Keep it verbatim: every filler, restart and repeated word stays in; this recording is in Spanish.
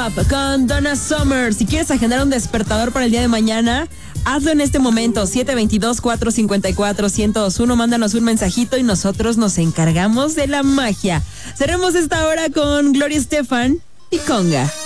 Up con Donna Summer. Si quieres agendar un despertador para el día de mañana, hazlo en este momento. siete dos dos, cuatro cinco cuatro, uno cero dos uno. Mándanos un mensajito y nosotros nos encargamos de la magia. Cerremos esta hora con Gloria Estefan y Conga.